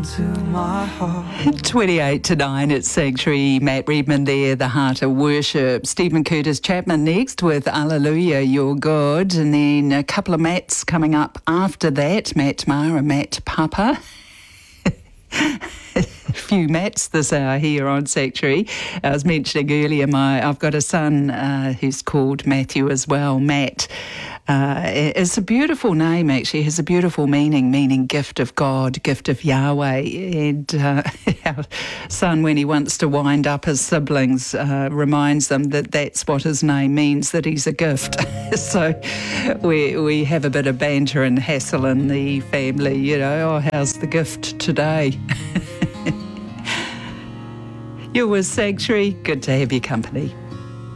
into my heart. 28 to 9 at Sanctuary. Matt Redman there, The Heart of Worship. Stephen Curtis Chapman next with Alleluia, You're Good. And then a couple of Matts coming up after that, Matt Maher and Matt Papa. A few Matts this hour here on Sanctuary. I was mentioning earlier, I've got a son who's called Matthew as well, Matt. It's a beautiful name, actually. It has a beautiful meaning gift of God, gift of Yahweh. And our son, when he wants to wind up his siblings, reminds them that that's what his name means, that he's a gift. So we have a bit of banter and hassle in the family, you know, oh, how's the gift today? You're with Sanctuary. Good to have your company.